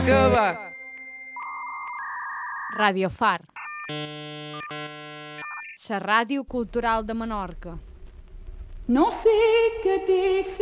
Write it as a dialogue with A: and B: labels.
A: que va.
B: Ràdio Far, la ràdio cultural de Menorca.
C: No sé què té